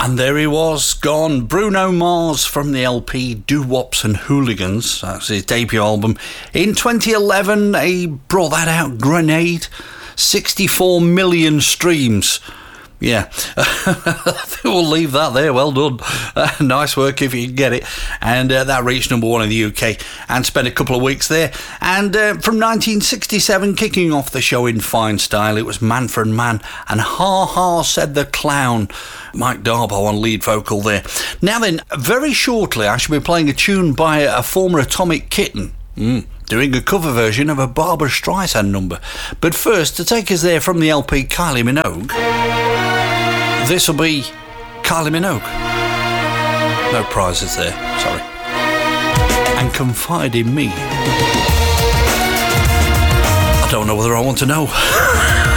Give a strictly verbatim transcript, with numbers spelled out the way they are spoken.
And there he was, gone. Bruno Mars from the L P Doo-Wops and Hooligans. That's his debut album. In twenty eleven, he brought that out, Grenade. sixty-four million streams. Yeah, I think we'll leave that there. Well done. Uh, nice work if you can get it. And uh, that reached number one in the U K and spent a couple of weeks there. And uh, from nineteen sixty-seven, kicking off the show in fine style, it was Man for Man and Ha Ha Said the Clown. Mike Darbo on lead vocal there. Now then, very shortly I shall be playing a tune by a former Atomic Kitten. Mm. Doing a cover version of a Barbra Streisand number. But first, to take us there from the L P Kylie Minogue, this will be Kylie Minogue. No prizes there, sorry. And Confide in Me. I don't know whether I want to know.